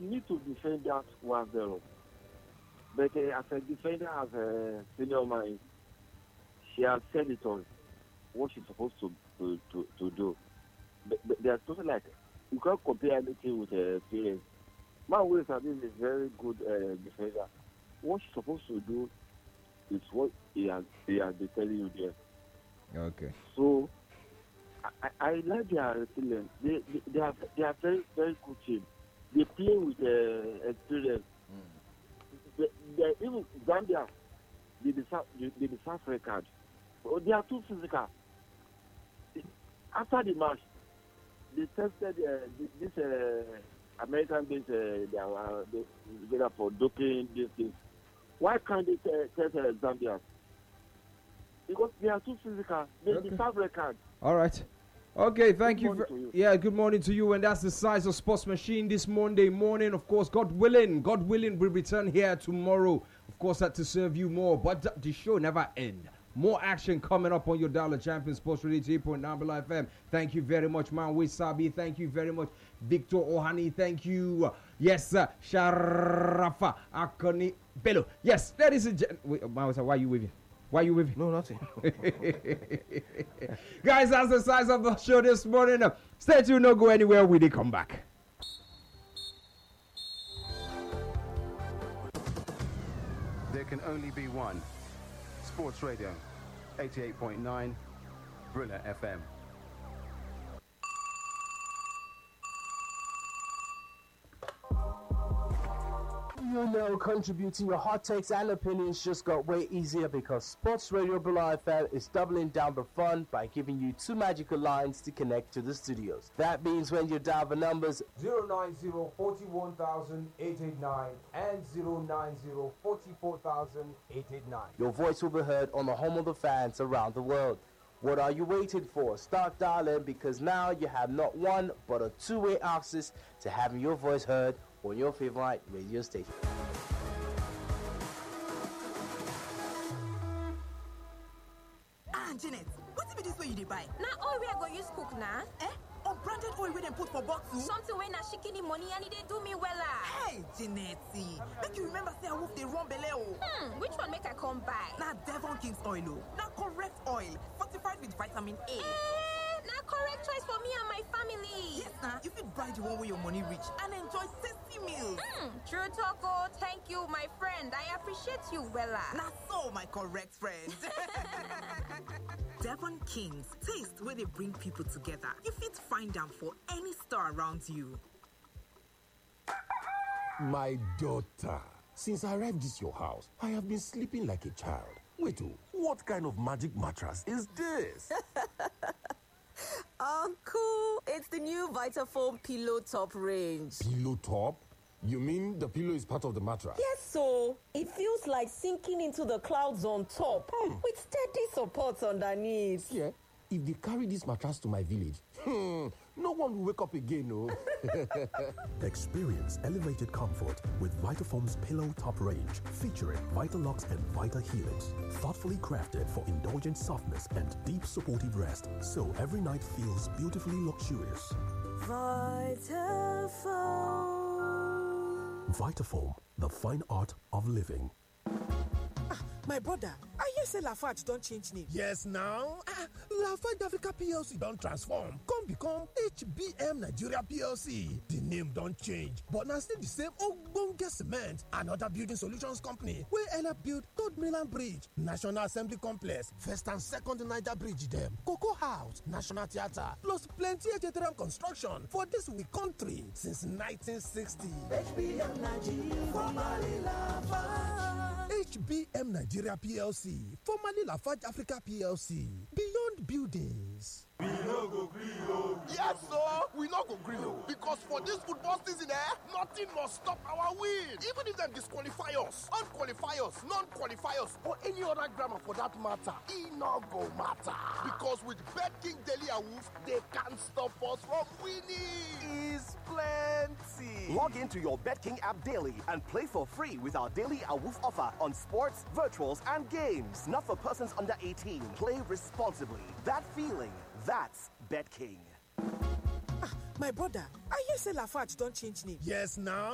need to defend that 1-0. But as a defender, as a senior man, she has said it all. What she's supposed to do. But there's something like you can't compare anything with experience. Man Willis is a very good defender. What she's supposed to do is what he has been telling you there. Okay. So I like their resilience. They are very very good team. They play with experience. They even Zambia, they deserve record. So they are too physical. After the match, they tested this American-based they are together for doping these things. Why can't they test Zambia? Because they are too physical. They deserve record. All right. Okay, thank you. Yeah, good morning to you. And that's the size of Sports Machine this Monday morning. Of course, God willing, we'll return here tomorrow. Of course, to serve you more. But the show never ends. More action coming up on your Dollar Champion Sports Radio 3.9 Below FM. Thank you very much, man. Sabi. Thank you very much, Victor Ohani. Thank you. Yes, Sharafa Akoni Bello. Yes, ladies and gentlemen. Why are you waving? Why are you waving? No, nothing. Guys, that's the size of the show this morning. Stay tuned, don't go anywhere. We did come back. There can only be one. Sports Radio, 88.9, Brilla FM. You know, contributing your hot takes and opinions just got way easier because Sports Radio Brilla FM is doubling down the fun by giving you 2 magical lines to connect to the studios. That means when you dial the numbers 090-41,889 and 090-44,889, your voice will be heard on the home of the fans around the world. What are you waiting for? Start dialing because now you have not one but a 2-way access to having your voice heard on your favorite radio station. Janet, what's be this way you buy? Now oil we are going to use cook now. Unbranded oil we dem put for bottle. Something when na shikini money and it dey do me wella. Hey, Janet, make you remember say I wolf dey run belle o. Which one make I come buy? Na Devon King's oil o. Na correct oil, fortified with vitamin A. Na correct choice for me and my family. Yes, na. You fit buy the one where your money reach and enjoy tasty meals. True talk o. Thank you, my friend. I appreciate you wella. Na so, my correct friend. Devon King's, taste where they bring people together. You fit find them for any store around you. My daughter, since I arrived at your house, I have been sleeping like a child. Wait, what kind of magic mattress is this? Uncle, it's the new Vitafoam Pillow Top range. Pillow Top? You mean the pillow is part of the mattress? Yes, so it feels like sinking into the clouds on top with steady support underneath. Yeah, if they carry this mattress to my village, no one will wake up again, no. Experience elevated comfort with Vitafoam's Pillow Top range, featuring Vitalux and Vita Helix, thoughtfully crafted for indulgent softness and deep supportive rest, so every night feels beautifully luxurious. Vitafoam, the fine art of living. My brother, I hear say Lafarge don't change name. Yes, now. Lafarge Africa PLC don't transform. Come become HBM Nigeria PLC. The name don't change, but now still the same ogbonge cement and other building solutions company. We help build Third Mainland Bridge, National Assembly Complex, First and Second Niger Bridge them, Cocoa House, National Theatre, plus plenty HTRM construction for this we country since 1960. HBM Nigeria, formerly Lafarge. HBM Nigeria PLC, formerly Lafarge Africa PLC, Beyond Buildings. We no go green o. Yes, sir. We no go green o. Because for this football season, nothing must stop our win. Even if they disqualify us, unqualify us, non-qualify us, or any other grammar for that matter, it no go matter. Because with BetKing Daily Awoof, they can't stop us from winning. Is plenty. Log into your BetKing app daily and play for free with our daily Awoof offer on sports, virtuals, and games. Not for persons under 18. Play responsibly. That feeling. That's BetKing. My brother, I hear say Lafarge don't change name. Yes, now.